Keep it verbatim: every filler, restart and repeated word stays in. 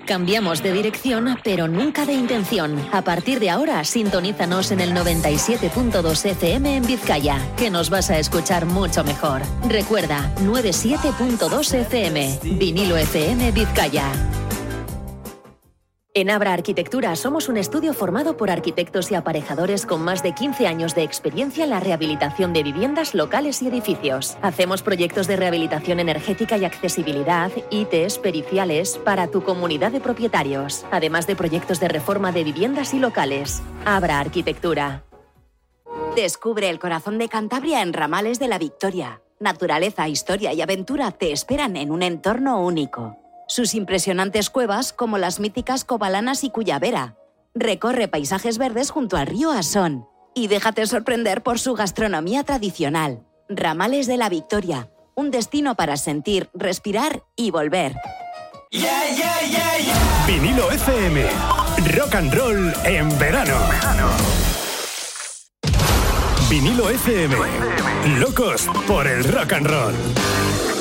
Cambiamos de dirección, pero nunca de intención. A partir de ahora, sintonízanos en el noventa y siete punto dos F M en Vizcaya, que nos vas a escuchar mucho mejor. Recuerda, noventa y siete punto dos F M, Vinilo F M Vizcaya. En Abra Arquitectura somos un estudio formado por arquitectos y aparejadores con más de quince años de experiencia en la rehabilitación de viviendas, locales y edificios. Hacemos proyectos de rehabilitación energética y accesibilidad, I Tes, periciales, para tu comunidad de propietarios, además de proyectos de reforma de viviendas y locales. Abra Arquitectura. Descubre el corazón de Cantabria en Ramales de la Victoria. Naturaleza, historia y aventura te esperan en un entorno único. Sus impresionantes cuevas, como las míticas Covalanas y Cuyavera. Recorre paisajes verdes junto al río Asón y déjate sorprender por su gastronomía tradicional. Ramales de la Victoria, un destino para sentir, respirar y volver. Yeah, yeah, yeah, yeah. Vinilo F M, rock and roll en verano. Vinilo F M, locos por el rock and roll.